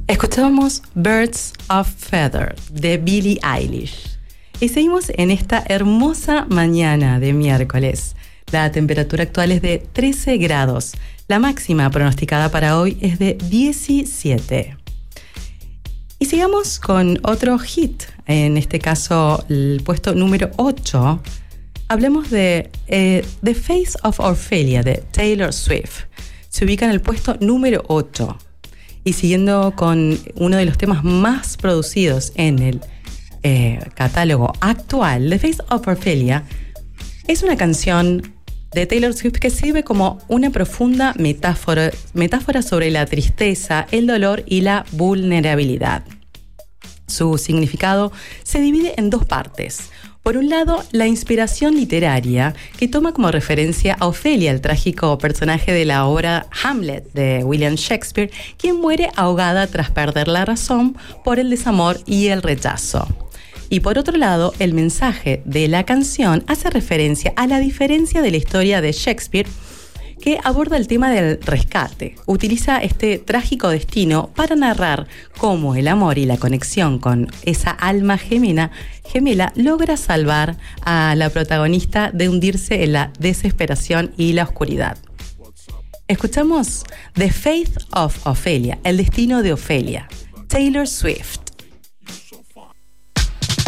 Escuchábamos Birds of Feather de Billie Eilish. Y seguimos en esta hermosa mañana de miércoles. La temperatura actual es de 13 grados. La máxima pronosticada para hoy es de 17. Y sigamos con otro hit, en este caso el puesto número 8. Hablemos de The Face of Ophelia de Taylor Swift. Se ubica en el puesto número 8. Y siguiendo con uno de los temas más producidos en el catálogo actual, The Face of Ophelia es una canción de Taylor Swift que sirve como una profunda metáfora sobre la tristeza, el dolor y la vulnerabilidad. Su significado se divide en dos partes. Por un lado, la inspiración literaria, que toma como referencia a Ofelia, el trágico personaje de la obra Hamlet de William Shakespeare, quien muere ahogada tras perder la razón por el desamor y el rechazo. Y por otro lado, el mensaje de la canción hace referencia a la diferencia de la historia de Shakespeare, que aborda el tema del rescate. Utiliza este trágico destino para narrar cómo el amor y la conexión con esa alma gemela logra salvar a la protagonista de hundirse en la desesperación y la oscuridad. Escuchamos The Fate of Ophelia, el destino de Ofelia, Taylor Swift.